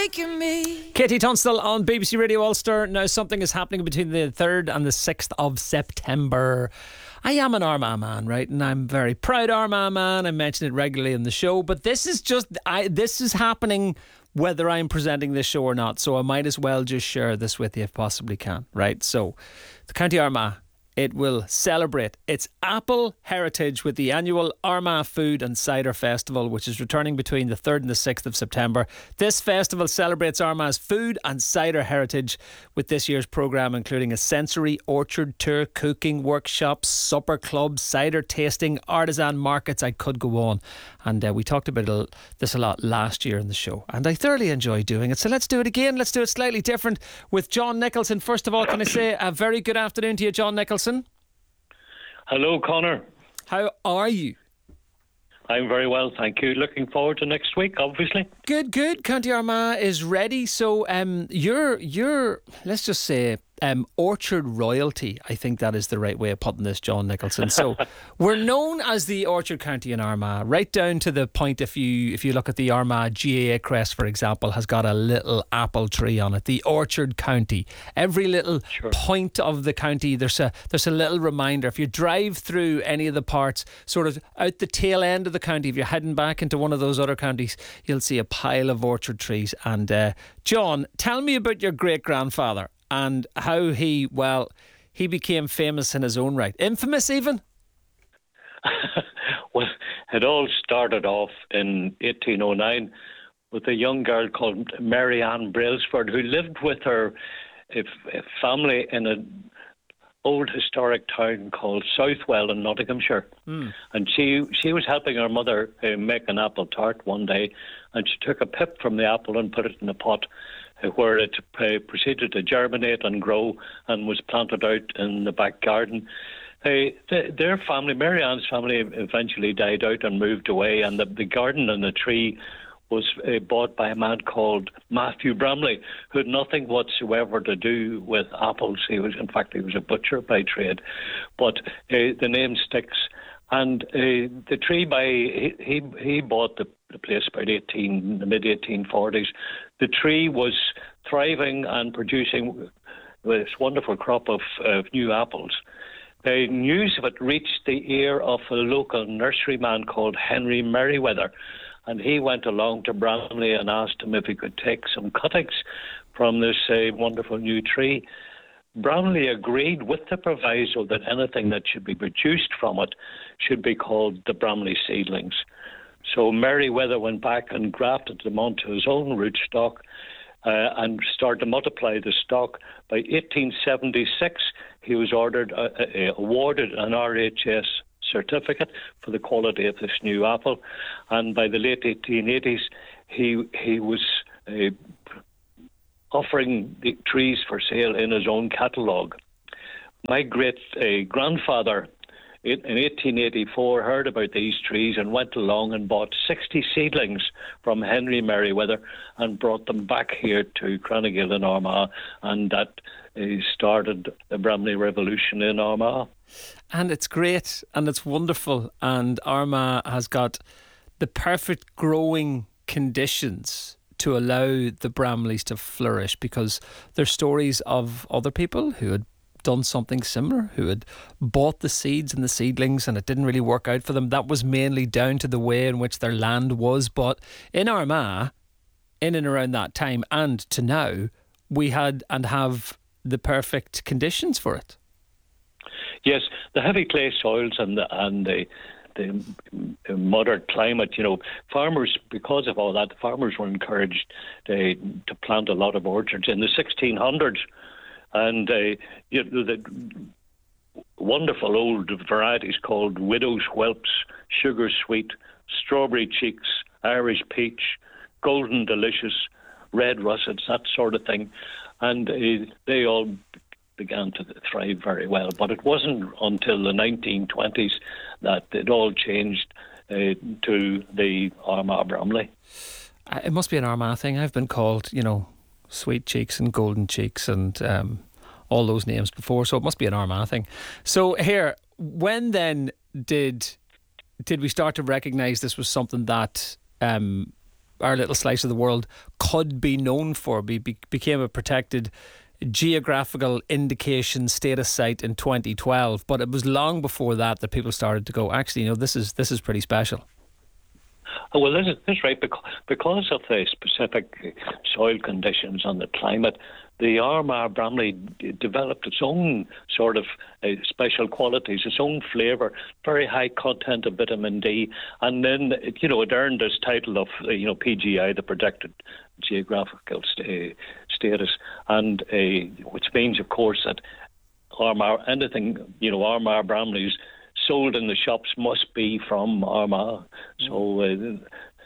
making me. Katie Tunstall on BBC Radio Ulster. Now, something is happening between the 3rd and the 6th of September. I am an Armagh man, right? And I'm very proud Armagh man. I mention it regularly in the show. But this is this is happening whether I'm presenting this show or not. So I might as well just share this with you if possibly can, right? So the County Armagh, it will celebrate its apple heritage with the annual Armagh Food and Cider Festival, which is returning between the 3rd and the 6th of September. This festival celebrates Armagh's food and cider heritage with this year's programme, including a sensory orchard tour, cooking workshops, supper clubs, cider tasting, artisan markets. I could go on. And we talked about this a lot last year in the show, and I thoroughly enjoy doing it. So let's do it again. Let's do it slightly different with John Nicholson. First of all, can I say a very good afternoon to you, John Nicholson? Hello, Connor. How are you? I'm very well, thank you. Looking forward to next week, obviously. Good. County Armagh is ready. So you're let's just say orchard royalty. I think that is the right way of putting this, John Nicholson. So we're known as the Orchard County in Armagh, right down to the point if you look at the Armagh GAA crest, for example, has got a little apple tree on it. The Orchard County. Every little point of the county, there's a little reminder. If you drive through any of the parts, sort of out the tail end of the county, if you're heading back into one of those other counties, you'll see a pile of orchard trees. And John, tell me about your great-grandfather and how he became famous in his own right. Infamous even? Well, it all started off in 1809 with a young girl called Mary Ann Brailsford, who lived with her family in an old historic town called Southwell in Nottinghamshire. And she was helping her mother make an apple tart one day, and she took a pip from the apple and put it in a pot where it proceeded to germinate and grow and was planted out in the back garden. Their family, Mary Ann's family, eventually died out and moved away, and the garden and the tree was bought by a man called Matthew Bramley, who had nothing whatsoever to do with apples. He was a butcher by trade, but the name sticks. And the tree, he bought the place about the mid 1840s. The tree was thriving and producing this wonderful crop of new apples. The news of it reached the ear of a local nurseryman called Henry Merriweather, and he went along to Bramley and asked him if he could take some cuttings from this wonderful new tree. Bramley agreed with the proviso that anything that should be produced from it should be called the Bramley seedlings. So Merriweather went back and grafted them onto his own rootstock and started to multiply the stock. By 1876, he was awarded an RHS certificate for the quality of this new apple, and by the late 1880s, he was offering the trees for sale in his own catalogue. My great grandfather in 1884 heard about these trees and went along and bought 60 seedlings from Henry Merriweather and brought them back here to Cranegill in Armagh, and that started the Bramley Revolution in Armagh. And it's great and it's wonderful, and Armagh has got the perfect growing conditions to allow the Bramleys to flourish, because there's stories of other people who had done something similar, who had bought the seeds and the seedlings and it didn't really work out for them. That was mainly down to the way in which their land was. But in Armagh, in and around that time and to now, we had and have the perfect conditions for it. Yes, the heavy clay soils and the moderate climate, farmers, because of all that, the farmers were encouraged to plant a lot of orchards in the 1600s. And the wonderful old varieties called Widow's Whelps, Sugar Sweet, Strawberry Cheeks, Irish Peach, Golden Delicious, Red Russets, that sort of thing. And they all began to thrive very well. But it wasn't until the 1920s that it all changed to the Armagh Bramley. It must be an Armagh thing. I've been called, Sweet Cheeks and Golden Cheeks and all those names before, so it must be an Armagh thing. So here, when then did we start to recognise this was something that our little slice of the world could be known for. Became a protected geographical indication status site in 2012, but it was long before that people started to go, actually, this is pretty special. Oh, well, this is right, because of the specific soil conditions and the climate. The Armagh Bramley developed its own sort of special qualities, its own flavour, very high content of vitamin D, and then it earned this title of PGI, the Protected Geographical Status, and which means, of course, that Armagh Bramleys sold in the shops must be from Armagh. So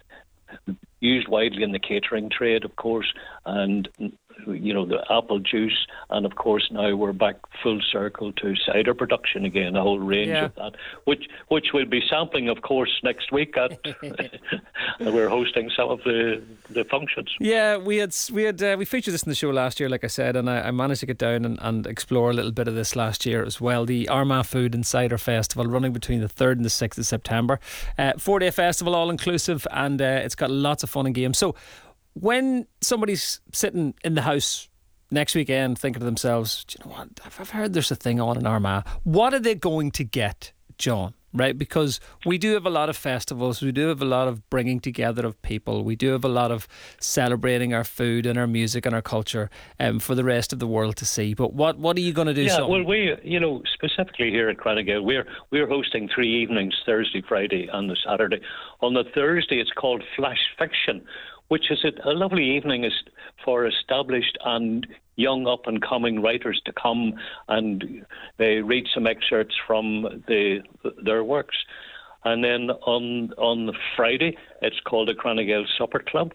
used widely in the catering trade, of course, and the apple juice, and of course now we're back full circle to cider production again, a whole range of that, which we'll be sampling, of course, next week at we're hosting some of the functions. Yeah, we featured this in the show last year, like I said, and I managed to get down and explore a little bit of this last year as well. The Armagh Food and Cider Festival, running between the 3rd and the 6th of September. 4-day festival, all inclusive, and it's got lots of fun and games. So when somebody's sitting in the house next weekend thinking to themselves, do you know what, I've heard there's a thing on in Armagh, what are they going to get, John? Right, because we do have a lot of festivals, we do have a lot of bringing together of people, we do have a lot of celebrating our food and our music and our culture for the rest of the world to see. But what are you going to do? Yeah, well, we specifically here at Cranagale, we're hosting 3 evenings, Thursday, Friday, and the Saturday. On the Thursday, it's called Flash Fiction, which is a lovely evening for established and young up-and-coming writers to come and read some excerpts from their works. And then on the Friday, it's called the Cranagale Supper Club,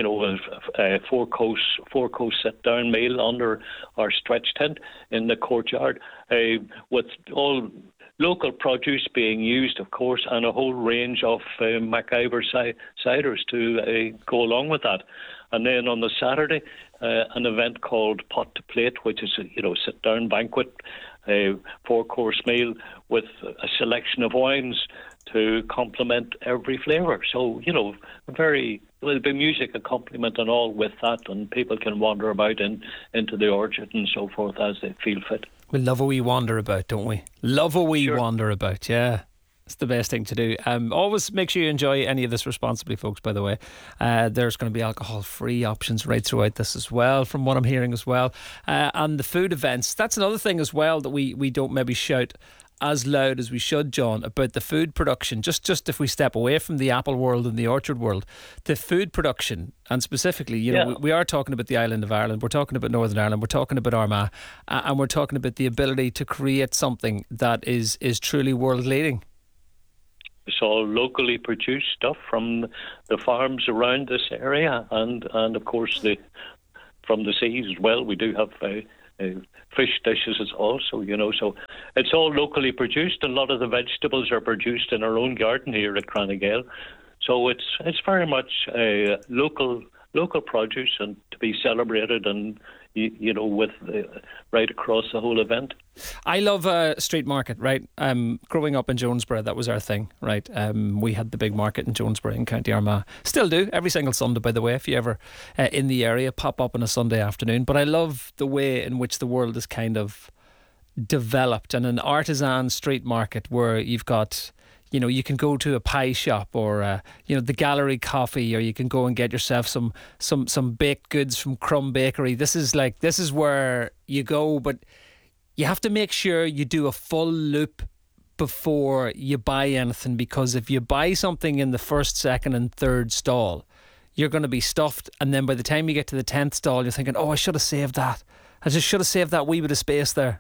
a four-course sit-down meal under our stretch tent in the courtyard, with all local produce being used, of course, and a whole range of MacIver ciders to go along with that. And then on the Saturday, an event called Pot to Plate, which is a sit-down banquet, a 4-course meal with a selection of wines to complement every flavour. So, there'll be music accompaniment and all with that, and people can wander about into the orchard and so forth as they feel fit. We love a wee wander about, don't we? Love a wee wander about, yeah. It's the best thing to do. Always make sure you enjoy any of this responsibly, folks, by the way. There's going to be alcohol-free options right throughout this as well, from what I'm hearing as well. And the food events, that's another thing as well that we don't maybe shout as loud as we should, John, about the food production. Just if we step away from the apple world and the orchard world, the food production, and specifically, we are talking about the island of Ireland, we're talking about Northern Ireland, we're talking about Armagh, and we're talking about the ability to create something that is truly world-leading. It's all locally produced stuff from the farms around this area, and of course from the seas as well. We do have fish dishes also, so it's all locally produced, and a lot of the vegetables are produced in our own garden here at Cranagale. So it's very much local produce, and to be celebrated, and with right across the whole event. I love a street market, right? Growing up in Jonesborough, that was our thing, right? We had the big market in Jonesborough in County Armagh. Still do, every single Sunday, by the way, if you ever in the area, pop up on a Sunday afternoon. But I love the way in which the world is kind of developed, and an artisan street market where you've got, you can go to a pie shop or the Gallery Coffee, or you can go and get yourself some baked goods from Crumb Bakery. This is where you go, but you have to make sure you do a full loop before you buy anything, because if you buy something in the first, second and third stall, you're going to be stuffed, and then by the time you get to the 10th stall, you're thinking, I should have saved that. I just should have saved that wee bit of space there.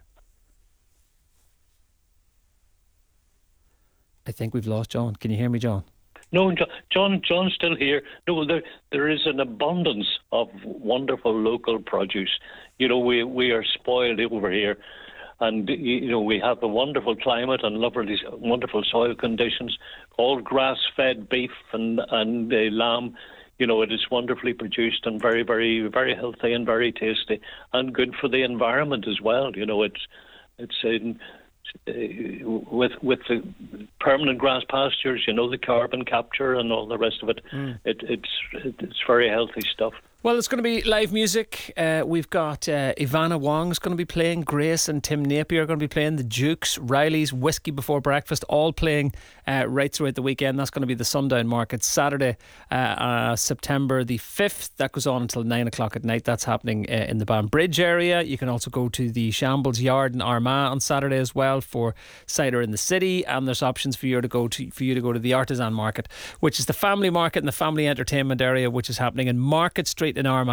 I think we've lost John. Can you hear me, John? No, John's still here. No, there is an abundance of wonderful local produce. We are spoiled over here, and we have a wonderful climate and lovely, wonderful soil conditions. All grass-fed beef and lamb. It is wonderfully produced and very, very, very healthy and very tasty, and good for the environment as well. It's with the permanent grass pastures, the carbon capture and all the rest of it. It's very healthy stuff. Well, it's going to be live music. We've got Ivana Wong's going to be playing, Grace and Tim Napier are going to be playing, the Dukes, Riley's, Whiskey Before Breakfast, all playing right throughout the weekend. That's going to be the Sundown Market, Saturday, September the 5th. That goes on until 9 o'clock at night. That's happening in the Banbridge area. You can also go to the Shambles Yard in Armagh on Saturday as well for cider in the city, and there's options for you to go to the Artisan Market, which is the family market and the family entertainment area, which is happening in Market Street in Armagh